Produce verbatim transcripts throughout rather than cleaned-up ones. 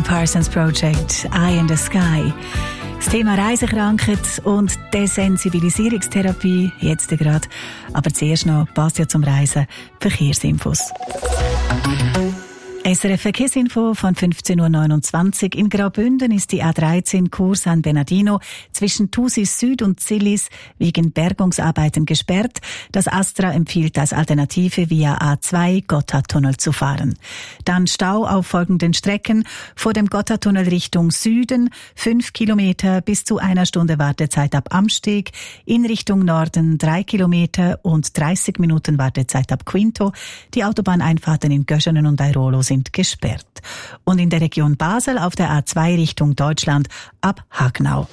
Parsons Project, Eye in the Sky. Das Thema Reisekrankheit und Desensibilisierungstherapie jetzt gerade. Aber zuerst noch passt ja zum Reisen Verkehrsinfos. S R F Verkehrsinfo von fünfzehn Uhr neunundzwanzig. In Graubünden ist die A dreizehn Chur San Bernardino zwischen Thusis Süd und Zillis wegen Bergungsarbeiten gesperrt. Das Astra empfiehlt als Alternative via A zwei Gotthardtunnel zu fahren. Dann Stau auf folgenden Strecken. Vor dem Gotthardtunnel Richtung Süden fünf Kilometer bis zu einer Stunde Wartezeit ab Amsteg. In Richtung Norden drei Kilometer und dreißig Minuten Wartezeit ab Quinto. Die Autobahneinfahrten in Göschenen und Airolo sind gesperrt. Und in der Region Basel auf der A zwei Richtung Deutschland ab Hagnau.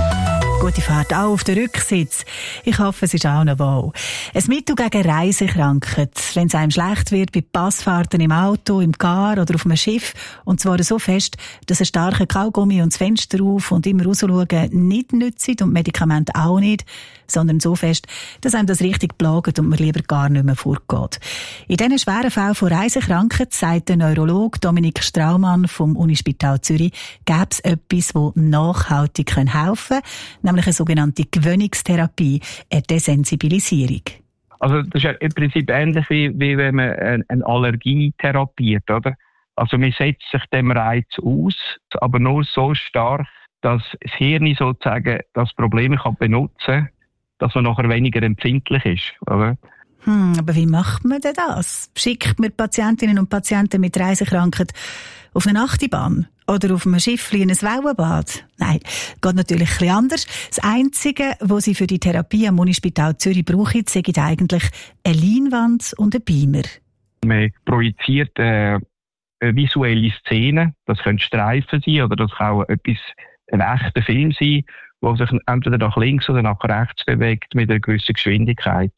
Gute Fahrt auch auf den Rücksitz. Ich hoffe, es ist auch noch wohl. Ein Mittel gegen Reisekrankheit. Wenn es einem schlecht wird bei Passfahrten im Auto, im Car oder auf einem Schiff. Und zwar so fest, dass ein starker Kaugummi und das Fenster auf und immer rausschauen nicht nützt und Medikamente auch nicht, sondern so fest, dass einem das richtig plagt und man lieber gar nicht mehr vorgeht. In diesen schweren Fällen von Reisekrankheit, sagt der Neurologe Dominik Straumann vom Unispital Zürich, gäbe es etwas, das nachhaltig helfen kann, nämlich eine sogenannte Gewöhnungstherapie, eine Desensibilisierung. Also das ist ja im Prinzip ähnlich wie, wie wenn man eine Allergie therapiert, oder? Also man setzt sich dem Reiz aus, aber nur so stark, dass das Hirn sozusagen das Problem kann benutzen kann, dass man nachher weniger empfindlich ist, oder? Hm, aber wie macht man denn das? Schickt man Patientinnen und Patienten mit Reisekrankheit auf eine Achterbahn oder auf einem Schiffli in ein Wellenbad? Nein, geht natürlich ein bisschen anders. Das Einzige, was sie für die Therapie am Unispital Zürich brauchen, sind eigentlich eine Leinwand und ein Beamer. Man projiziert äh, eine visuelle Szene. Das können Streifen sein oder das kann auch etwas, ein echter Film sein, der sich entweder nach links oder nach rechts bewegt mit einer gewissen Geschwindigkeit.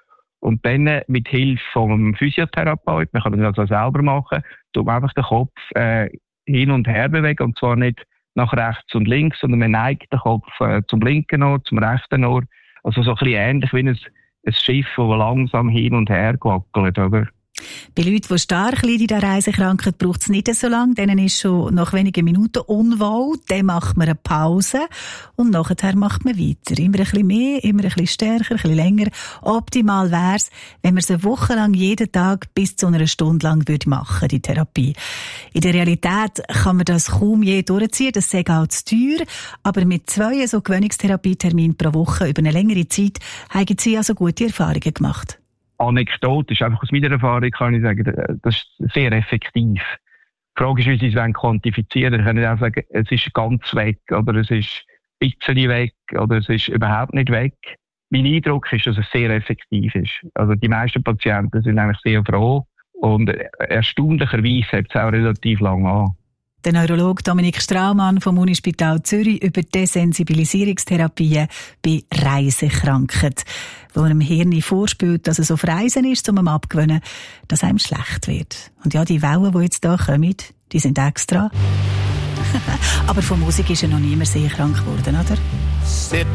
Und dann mit Hilfe vom Physiotherapeut, man kann das auch selber machen, tut man einfach den Kopf äh, hin und her bewegen, und zwar nicht nach rechts und links, sondern man neigt den Kopf äh, zum linken Ohr, zum rechten Ohr. Also so ein bisschen ähnlich wie ein, ein Schiff, das langsam hin und her wackelt, oder? Bei Leuten, die stark leiden in der Reisekrankheit, braucht es nicht so lange. Denen ist schon nach wenigen Minuten unwohl. Dann macht man eine Pause und nachher macht man weiter. Immer ein bisschen mehr, immer ein bisschen stärker, ein bisschen länger. Optimal wäre es, wenn man es eine Woche lang jeden Tag bis zu einer Stunde lang würde machen, die Therapie. In der Realität kann man das kaum je durchziehen. Das ist auch zu teuer. Aber mit zwei so Gewöhnungstherapieterminen pro Woche über eine längere Zeit haben sie also gute Erfahrungen gemacht. Anekdotisch, einfach aus meiner Erfahrung kann ich sagen, das ist sehr effektiv. Die Frage ist, wie sie es quantifizieren wollen. Ich kann nicht auch sagen, es ist ganz weg, oder es ist ein bisschen weg, oder es ist überhaupt nicht weg. Mein Eindruck ist, dass es sehr effektiv ist. Also die meisten Patienten sind eigentlich sehr froh und erstaunlicherweise hält es auch relativ lange an. Der Neurologe Dominik Straumann vom Unispital Zürich über Desensibilisierungstherapien bei Reisekrankheit, wo einem Hirn vorspielt, dass es auf Reisen ist, um ihm abzugewöhnen, dass einem schlecht wird. Und ja, die Wellen, die jetzt hier kommen, die sind extra. Aber von Musik ist ja noch niemand sehr krank geworden, oder? Sitting